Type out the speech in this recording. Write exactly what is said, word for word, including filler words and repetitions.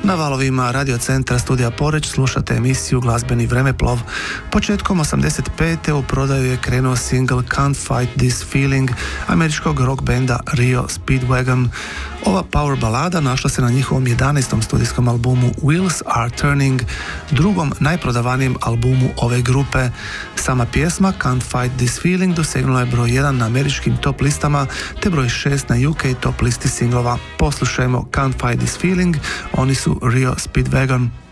Na valovima Radio Centra Studija Poreč slušate emisiju Glazbeni vremeplov. Početkom osamdeset pete u prodaju je krenuo single Can't Fight This Feeling američkog rock benda Rio Speedwagon. Ova power balada našla se na njihovom jedanaestom studijskom albumu Wheels Are Turning, drugom najprodavanijem albumu ove grupe. Sama pjesma Can't Fight This Feeling dosegnula je broj jedan na američkim top listama te broj šest na U K top listi singlova. Poslušajmo Can't Fight This Feeling, oni su Rio Speedwagon.